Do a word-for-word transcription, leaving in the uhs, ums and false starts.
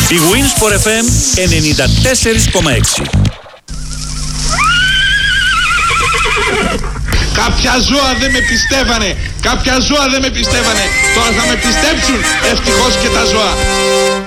Η Winsport εφ εμ ενενήντα τέσσερα κόμμα έξι. Κάποια ζώα δεν με πιστεύανε. Κάποια ζώα δεν με πιστεύανε. Τώρα θα με πιστέψουν. Ευτυχώς και τα ζώα.